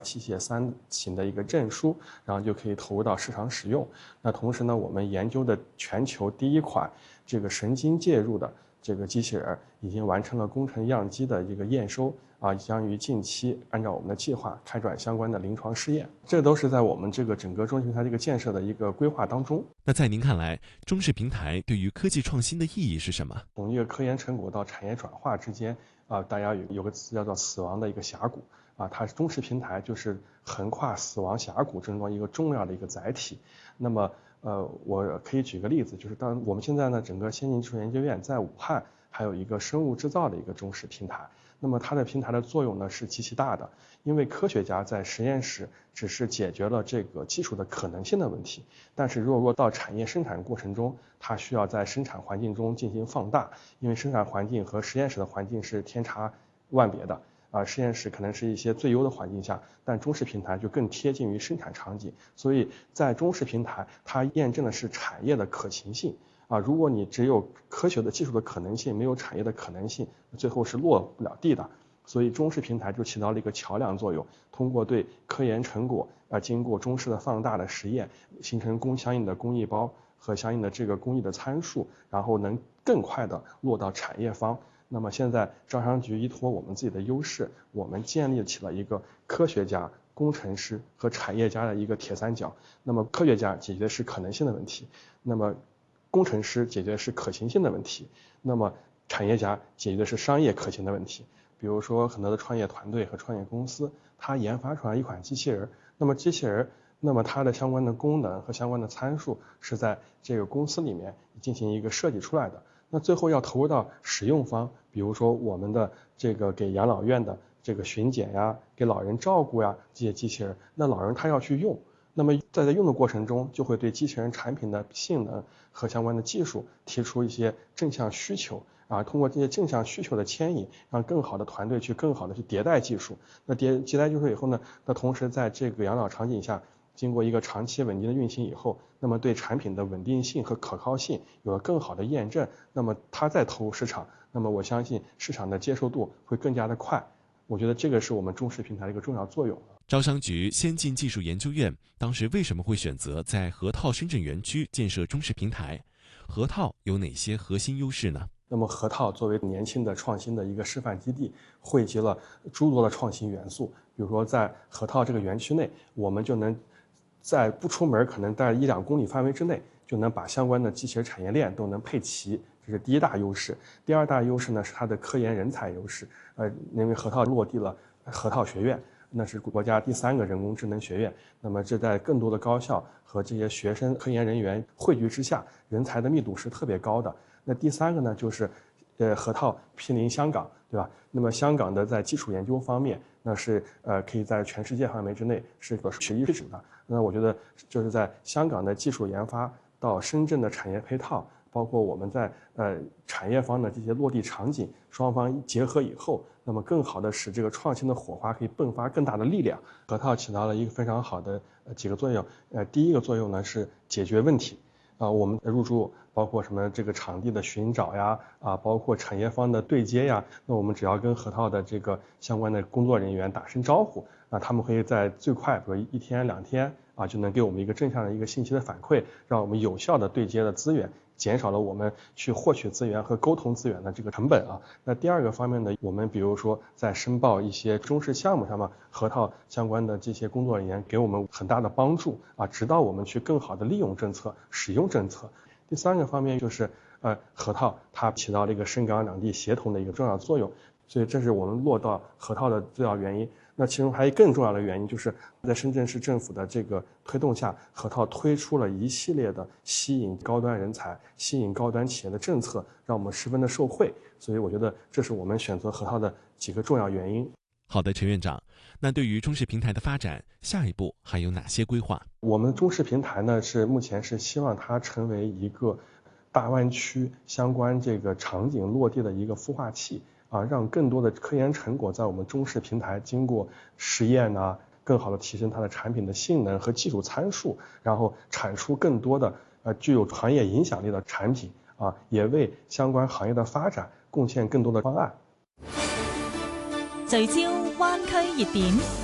器械3型的一个证书，然后就可以投入到市场使用。那同时呢，我们研究的全球第一款这个神经介入的这个机器人已经完成了工程样机的一个验收将于近期按照我们的计划开展相关的临床试验。这都是在我们这个整个中视平台这个建设的一个规划当中。 那在您看来，中视平台对于科技创新的意义是什么？ 从一个科研成果到产业转化之间大家有个词叫做死亡的一个峡谷它中视平台就是横跨死亡峡谷之中一个重要的一个载体。那么我可以举个例子，就是当我们现在呢，整个先进技术研究院在武汉还有一个生物制造的一个中视平台。那么它的平台的作用呢是极其大的，因为科学家在实验室只是解决了这个技术的可能性的问题，但是如果到产业生产过程中，它需要在生产环境中进行放大，因为生产环境和实验室的环境是天差万别的实验室可能是一些最优的环境下，但中视平台就更贴近于生产场景，所以在中视平台它验证的是产业的可行性如果你只有科学的技术的可能性，没有产业的可能性，最后是落不了地的。所以中视平台就起到了一个桥梁作用，通过对科研成果经过中视的放大的实验，形成相应的工艺包和相应的这个工艺的参数，然后能更快的落到产业方。那么现在招商局依托我们自己的优势，我们建立起了一个科学家、工程师和产业家的一个铁三角。那么科学家解决的是可能性的问题，那么工程师解决的是可行性的问题，那么产业家解决的是商业可行的问题。比如说很多的创业团队和创业公司，它研发出来一款机器人，那么机器人它的相关的功能和相关的参数是在这个公司里面进行一个设计出来的，那最后要投入到使用方，比如说我们的这个给养老院的这个巡检呀，给老人照顾呀，这些机器人，那老人他要去用，那么在用的过程中，就会对机器人产品的性能和相关的技术提出一些正向需求通过这些正向需求的牵引，让更好的团队去更好的去迭代技术。那迭代技术以后呢，那同时在这个养老场景下，经过一个长期稳定的运行以后，那么对产品的稳定性和可靠性有了更好的验证，那么它再投入市场，那么我相信市场的接受度会更加的快。我觉得这个是我们中视平台的一个重要作用。 招商局先进技术研究院当时为什么会选择在河套深圳园区建设中视平台？河套有哪些核心优势呢？ 那么河套作为年轻的创新的一个示范基地，汇集了诸多的创新元素。比如说在河套这个园区内，我们就能在不出门可能在1-2公里范围之内，就能把相关的机器人产业链都能配齐，这是第一大优势。第二大优势呢是它的科研人才优势。因为河套落地了河套学院，那是国家第3个人工智能学院。那么这在更多的高校和这些学生、科研人员汇聚之下，人才的密度是特别高的。那第3个呢，就是河套毗邻香港，对吧？那么香港的在基础研究方面，那是可以在全世界范围之内是个首屈一指的。那我觉得就是在香港的技术研发到深圳的产业配套，包括我们在产业方的这些落地场景，双方结合以后，那么更好的使这个创新的火花可以迸发更大的力量。河套起到了一个非常好的几个作用。第一个作用呢是解决问题。我们入驻包括什么这个场地的寻找呀，包括产业方的对接呀，那我们只要跟河套的这个相关的工作人员打声招呼，那他们会在最快，比如1天2天就能给我们一个正向的一个信息的反馈，让我们有效的对接的资源，减少了我们去获取资源和沟通资源的这个成本那第二个方面呢，我们比如说在申报一些中视项目上面，河套相关的这些工作人员给我们很大的帮助指导我们去更好的利用政策、使用政策。第3个方面就是河套它起到了一个深港两地协同的一个重要作用，所以这是我们落到河套的最要原因。那其中还有更重要的原因，就是在深圳市政府的这个推动下，河套推出了一系列的吸引高端人才、吸引高端企业的政策，让我们十分的受惠。所以我觉得这是我们选择河套的几个重要原因。 好的，陈院长，那对于中视平台的发展，下一步还有哪些规划？ 我们中视平台呢，目前是希望它成为一个大湾区相关这个场景落地的一个孵化器让更多的科研成果在我们中视平台经过实验更好的提升它的产品的性能和技术参数，然后产出更多的具有行业影响力的产品也为相关行业的发展贡献更多的方案。 聚焦灣區熱點。